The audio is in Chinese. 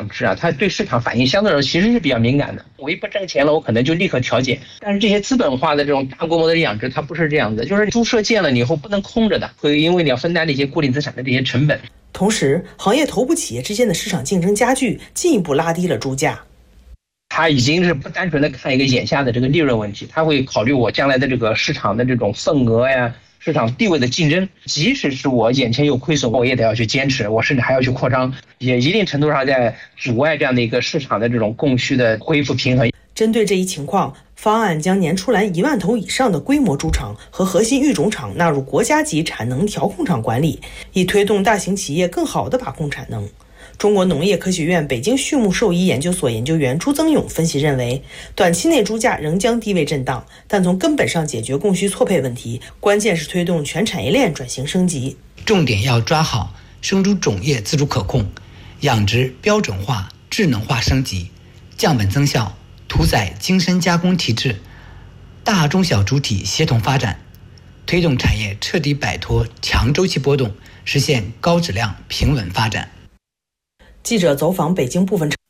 养殖啊，它对市场反应相对来说其实是比较敏感的。我一不挣钱了，我可能就立刻调节。但是这些资本化的这种大规模的养殖，它不是这样的，就是猪舍建了你以后不能空着的，会因为你要分担这些固定资产的这些成本。 同时，行业头部企业之间的市场竞争加剧，进一步拉低了猪价。 他已经是不单纯的看一个眼下的这个利润问题，他会考虑我将来的这个市场的这种份额呀、市场地位的竞争。即使是我眼前有亏损，我也得要去坚持，我甚至还要去扩张，也一定程度上在阻碍这样的一个市场的这种供需的恢复平衡。 针对这一情况，方案将年出栏1万头以上的规模猪场和核心育种场纳入国家级产能调控场管理，以推动大型企业更好地把控产能。中国农业科学院北京畜牧兽医研究所研究员朱增勇分析认为，短期内猪价仍将低位震荡，但从根本上解决供需错配问题，关键是推动全产业链转型升级。 重点要抓好生猪种业自主可控、养殖标准化、智能化升级、降本增效、屠宰精深加工体制、大中小主体协同发展，推动产业彻底摆脱强周期波动，实现高质量平稳发展。 记者走访北京部分